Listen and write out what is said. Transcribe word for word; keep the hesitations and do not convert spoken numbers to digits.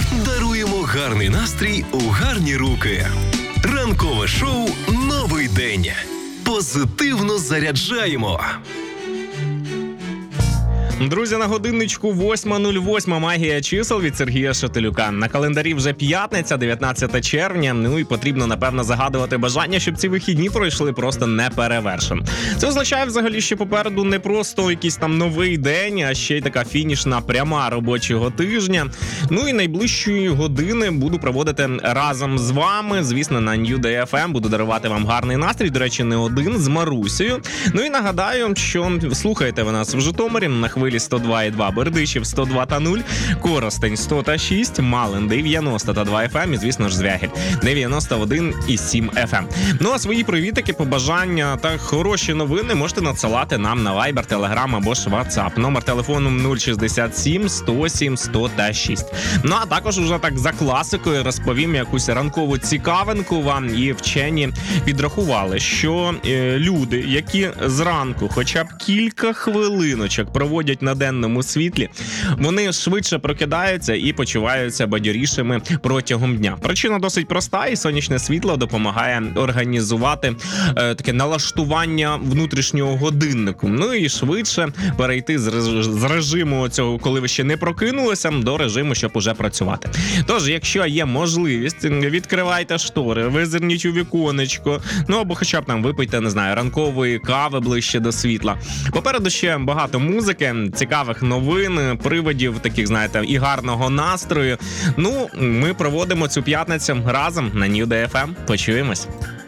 даруємо гарний настрій у гарні руки. Ранкове шоу «Новий день». Позитивно заряджаємо. Друзі, на годинничку восьма нуль восьма магія чисел від Сергія Шатилюка. На календарі вже п'ятниця, дев'ятнадцяте червня. Ну і потрібно, напевно, загадувати бажання, щоб ці вихідні пройшли просто неперевершено. Це означає взагалі, що попереду не просто якийсь там новий день, а ще й така фінішна пряма робочого тижня. Ну і найближчої години буду проводити разом з вами, звісно, на New Day еф ем. Буду дарувати вам гарний настрій, до речі, не один, з Марусею. Ну і нагадаю, що слухаєте ви нас в Житомирі на хвилі сто два і два, Бердичів сто два та нуль, Коростень сто та шість, Малин дев'яносто та два еф ем і, звісно ж, Звягіль дев'яносто один і сім еф ем. Ну а свої привітики, побажання та хороші новини можете надсилати нам на Viber, Telegram або ж WhatsApp. Номер телефону нуль шістдесят сім сто сім сто та шість. Ну а також уже так за класикою розповім якусь ранкову цікавинку вам. І вчені підрахували, що е, люди, які зранку хоча б кілька хвилиночок проводять на денному світлі, вони швидше прокидаються і почуваються бадьорішими протягом дня. Причина досить проста, і сонячне світло допомагає організувати е, таке налаштування внутрішнього годиннику. Ну і швидше перейти з, реж... з режиму цього, коли ви ще не прокинулися, до режиму, щоб уже працювати. Тож, якщо є можливість, відкривайте штори, визирніть у віконечко, ну або хоча б там випийте, не знаю, ранкової кави ближче до світла. Попереду ще багато музики, цікавих новин, приводів таких, знаєте, і гарного настрою. Ну, ми проводимо цю п'ятницю разом на New Day еф ем. Почуємось.